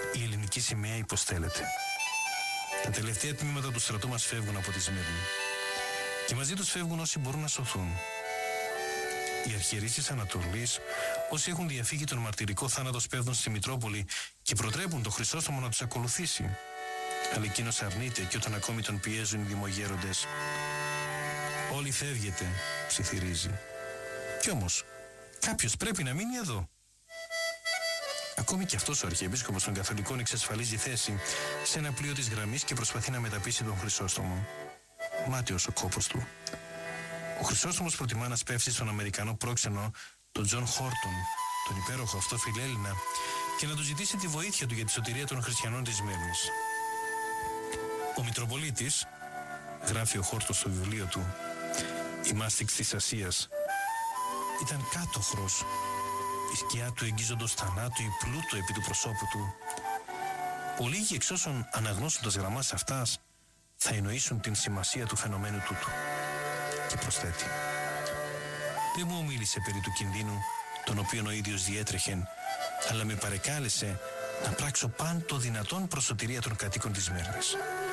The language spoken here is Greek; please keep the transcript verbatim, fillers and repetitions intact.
η ελληνική σημαία υποστέλλεται. Τα τελευταία τμήματα του στρατού μας φεύγουν από τη Σμύρνη. Και μαζί τους φεύγουν όσοι μπορούν να σωθούν. Οι αρχιερείς της Ανατολής, όσοι έχουν διαφύγει τον μαρτυρικό θάνατο, σπέβδουν στη Μητρόπολη και προτρέπουν τον Χρυσόστομο να τους ακολουθήσει. Αλλά εκείνος αρνείται και όταν ακόμη τον πιέζουν οι δημογέροντες. «Όλοι φεύγετε», ψιθυρίζει. Κι όμως, κάποιος πρέπει να μείνει εδώ. Ακόμη και αυτός ο Αρχιεπίσκοπος των Καθολικών εξασφαλίζει θέση σε ένα πλοίο της γραμμής και προσπαθεί να μεταπείσει τον Χρυσόστομο. Μάταιος ο κόπος του. Ο Χρυσόστομος προτιμά να σπεύσει στον Αμερικανό πρόξενο, τον Τζον Χόρτον, τον υπέροχο αυτό φιλέλληνα, και να του ζητήσει τη βοήθεια του για τη σωτηρία των χριστιανών της Σμύρνης. Ο Μητροπολίτης, γράφει ο Χόρτον στο βιβλίο του, «Η μάστιξ της Ασίας», ήταν κάτωχρος. Η σκιά του εγγίζοντος θανάτου, η πλούτο επί του προσώπου του. Ολίγοι εξ όσων αναγνώσουν τα γραμμάς αυτάς θα εννοήσουν την σημασία του φαινομένου τούτου. Και προσθέτει, «Δεν μου ομίλησε περί του κινδύνου, τον οποίον ο ίδιος διέτρεχεν, αλλά με παρεκάλεσε να πράξω παν το δυνατόν προς σωτηρία των κατοίκων της Σμύρνης».